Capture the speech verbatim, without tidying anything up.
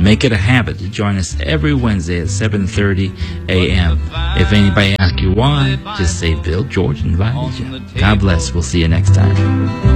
Make it a habit to join us every Wednesday at seven thirty a.m. If anybody asks you why, just say Bill George invited you. God bless. We'll see you next time.